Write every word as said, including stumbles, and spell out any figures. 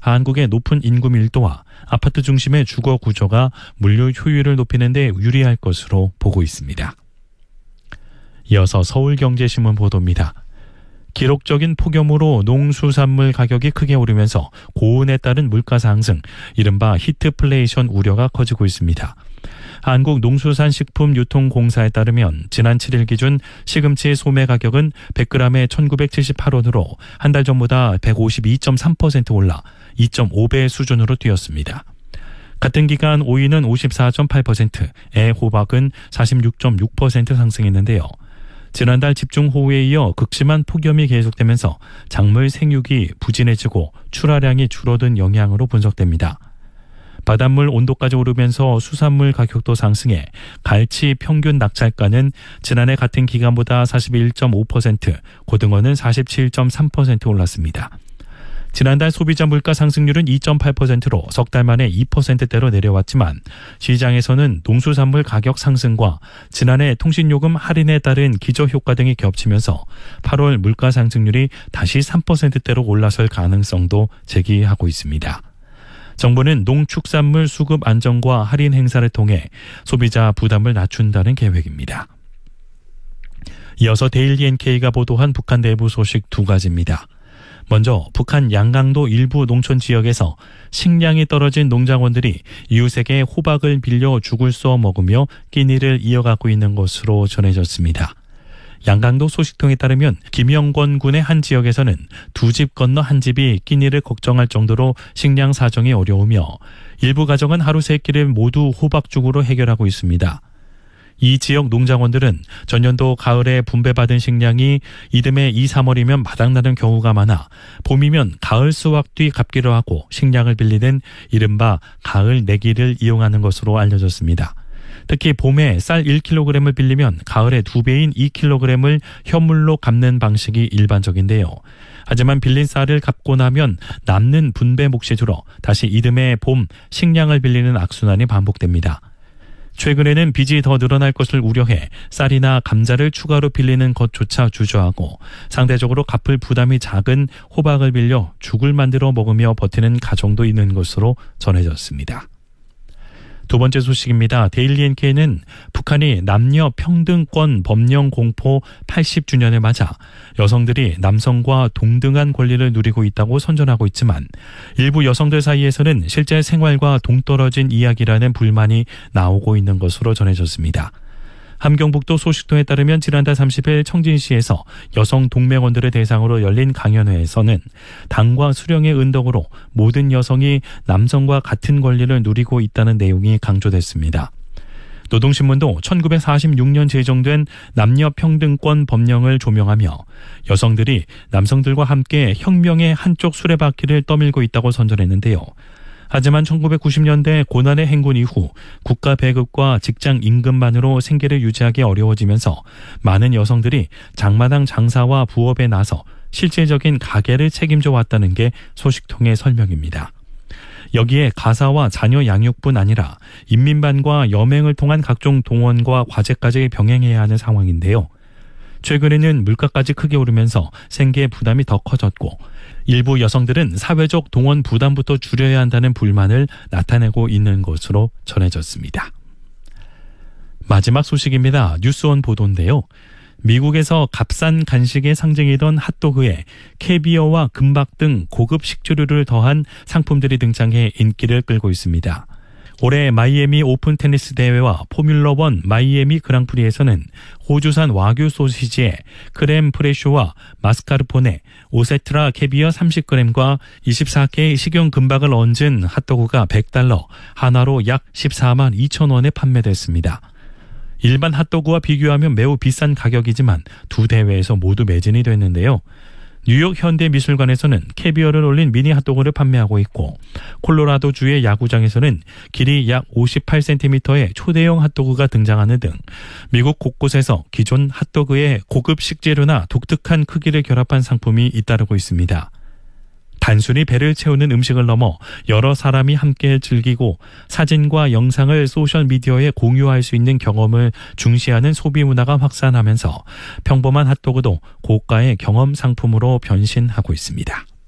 한국의 높은 인구 밀도와 아파트 중심의 주거 구조가 물류 효율을 높이는 데 유리할 것으로 보고 있습니다. 이어서 서울경제신문 보도입니다. 기록적인 폭염으로 농수산물 가격이 크게 오르면서 고온에 따른 물가 상승, 이른바 히트플레이션 우려가 커지고 있습니다. 한국농수산식품유통공사에 따르면 지난 칠 일 기준 시금치 소매 가격은 백 그램에 천구백칠십팔 원으로 한 달 전보다 백오십이 점 삼 퍼센트 올라 이 점 오 배 수준으로 뛰었습니다. 같은 기간 오이는 오십사 점 팔 퍼센트, 애호박은 사십육 점 육 퍼센트 상승했는데요. 지난달 집중호우에 이어 극심한 폭염이 계속되면서 작물 생육이 부진해지고 출하량이 줄어든 영향으로 분석됩니다. 바닷물 온도까지 오르면서 수산물 가격도 상승해 갈치 평균 낙찰가는 지난해 같은 기간보다 사십일 점 오 퍼센트, 고등어는 사십칠 점 삼 퍼센트 올랐습니다. 지난달 소비자 물가 상승률은 이 점 팔 퍼센트로 석 달 만에 이 퍼센트대로 내려왔지만 시장에서는 농수산물 가격 상승과 지난해 통신요금 할인에 따른 기저효과 등이 겹치면서 팔월 물가 상승률이 다시 삼 퍼센트대로 올라설 가능성도 제기하고 있습니다. 정부는 농축산물 수급 안정과 할인 행사를 통해 소비자 부담을 낮춘다는 계획입니다. 이어서 데일리 엔케이가 보도한 북한 내부 소식 두 가지입니다. 먼저 북한 양강도 일부 농촌 지역에서 식량이 떨어진 농장원들이 이웃에게 호박을 빌려 죽을 써 먹으며 끼니를 이어가고 있는 것으로 전해졌습니다. 양강도 소식통에 따르면 김영권 군의 한 지역에서는 두 집 건너 한 집이 끼니를 걱정할 정도로 식량 사정이 어려우며 일부 가정은 하루 세 끼를 모두 호박죽으로 해결하고 있습니다. 이 지역 농장원들은 전년도 가을에 분배받은 식량이 이듬해 이, 삼월이면 바닥나는 경우가 많아 봄이면 가을 수확 뒤 갚기로 하고 식량을 빌리는 이른바 가을 내기를 이용하는 것으로 알려졌습니다. 특히 봄에 쌀 일 킬로그램을 빌리면 가을에 두 배인 이 킬로그램을 현물로 갚는 방식이 일반적인데요. 하지만 빌린 쌀을 갚고 나면 남는 분배 몫이 줄어 다시 이듬해 봄 식량을 빌리는 악순환이 반복됩니다. 최근에는 빚이 더 늘어날 것을 우려해 쌀이나 감자를 추가로 빌리는 것조차 주저하고 상대적으로 갚을 부담이 작은 호박을 빌려 죽을 만들어 먹으며 버티는 가정도 있는 것으로 전해졌습니다. 두 번째 소식입니다. 데일리 엔케이는 북한이 남녀 평등권 법령 공포 팔십 주년을 맞아 여성들이 남성과 동등한 권리를 누리고 있다고 선전하고 있지만 일부 여성들 사이에서는 실제 생활과 동떨어진 이야기라는 불만이 나오고 있는 것으로 전해졌습니다. 함경북도 소식통에 따르면 지난달 삼십 일 청진시에서 여성 동맹원들을 대상으로 열린 강연회에서는 당과 수령의 은덕으로 모든 여성이 남성과 같은 권리를 누리고 있다는 내용이 강조됐습니다. 노동신문도 천구백사십육 년 제정된 남녀평등권 법령을 조명하며 여성들이 남성들과 함께 혁명의 한쪽 수레바퀴를 떠밀고 있다고 선전했는데요. 하지만 천구백구십 년대 고난의 행군 이후 국가 배급과 직장 임금만으로 생계를 유지하기 어려워지면서 많은 여성들이 장마당 장사와 부업에 나서 실질적인 가계를 책임져 왔다는 게 소식통의 설명입니다. 여기에 가사와 자녀 양육뿐 아니라 인민반과 여맹을 통한 각종 동원과 과제까지 병행해야 하는 상황인데요. 최근에는 물가까지 크게 오르면서 생계 부담이 더 커졌고 일부 여성들은 사회적 동원 부담부터 줄여야 한다는 불만을 나타내고 있는 것으로 전해졌습니다. 마지막 소식입니다. 뉴스원 보도인데요. 미국에서 값싼 간식의 상징이던 핫도그에 캐비어와 금박 등 고급 식재료를 더한 상품들이 등장해 인기를 끌고 있습니다. 올해 마이애미 오픈 테니스 대회와 포뮬러 원 마이애미 그랑프리에서는 호주산 와규 소시지에 크렘 프레쇼와 마스카르포네, 오세트라 캐비어 삼십 그램과 이십사 개의 식용 금박을 얹은 핫도그가 백 달러, 하나로 약 십사만 이천 원에 판매됐습니다. 일반 핫도그와 비교하면 매우 비싼 가격이지만 두 대회에서 모두 매진이 됐는데요. 뉴욕 현대미술관에서는 캐비어를 올린 미니 핫도그를 판매하고 있고 콜로라도주의 야구장에서는 길이 약 오십팔 센티미터의 초대형 핫도그가 등장하는 등 미국 곳곳에서 기존 핫도그의 고급 식재료나 독특한 크기를 결합한 상품이 잇따르고 있습니다. 단순히 배를 채우는 음식을 넘어 여러 사람이 함께 즐기고 사진과 영상을 소셜미디어에 공유할 수 있는 경험을 중시하는 소비 문화가 확산하면서 평범한 핫도그도 고가의 경험 상품으로 변신하고 있습니다.